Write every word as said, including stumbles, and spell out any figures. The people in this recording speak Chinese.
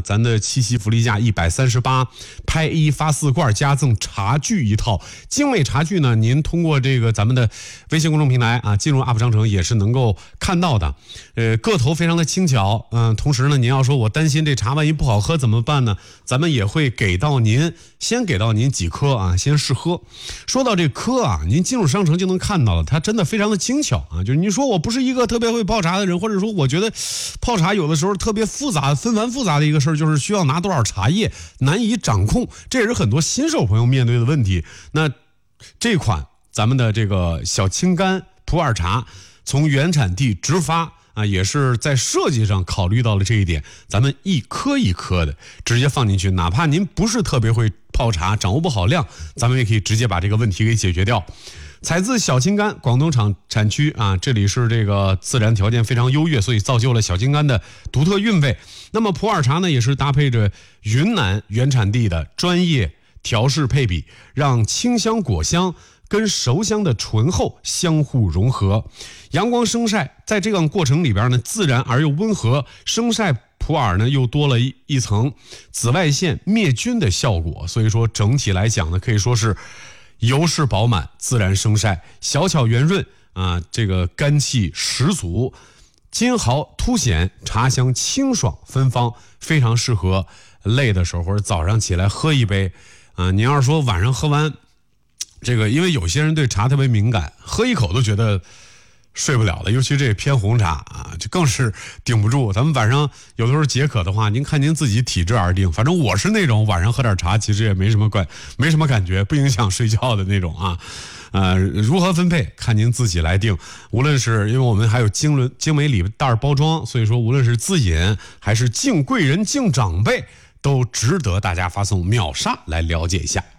咱的七夕福利价一百三十八，拍一发四罐加赠茶具一套。精美茶具呢，您通过这个咱们的微信公众平台啊，进入 U P 商城也是能够看到的。呃，个头非常的轻巧，嗯、呃，同时呢，您要说我担心这茶万一不好喝怎么办呢？咱们也会给到您，先给到您几颗啊，先试喝。说到这颗啊，您进入商城就能看到了，它真的非常的精巧啊。就是你说我不是一个特别会泡茶的人，或者说我觉得泡茶有的时候特别复杂、纷繁复杂的一个事儿，就是需要拿多少茶叶，难以掌控，这也是很多新手朋友面对的问题。那这款咱们的这个小青柑普洱茶，从原产地直发啊，也是在设计上考虑到了这一点，咱们一颗一颗的直接放进去，哪怕您不是特别会泡茶，掌握不好量，咱们也可以直接把这个问题给解决掉。采自小青柑广东产产区啊，这里是这个自然条件非常优越，所以造就了小青柑的独特韵味。那么普洱茶呢，也是搭配着云南原产地的专业调试配比，让清香果香跟熟香的醇厚相互融合。阳光生晒在这样过程里边呢，自然而又温和，生晒普洱呢又多了一一层紫外线灭菌的效果，所以说整体来讲呢，可以说是油势饱满，自然生晒，小巧圆润啊，这个干气十足，金毫凸显，茶香清爽芬芳，非常适合累的时候或者早上起来喝一杯啊。你要是说晚上喝完这个，因为有些人对茶特别敏感，喝一口都觉得睡不了了，尤其这偏红茶啊，这更是顶不住。咱们晚上有的时候解渴的话，您看您自己体质而定。反正我是那种晚上喝点茶，其实也没什么感，没什么感觉，不影响睡觉的那种啊。呃，如何分配看您自己来定。无论是因为我们还有精伦精美礼袋包装，所以说无论是自饮还是敬贵人敬长辈，都值得大家发送秒杀来了解一下。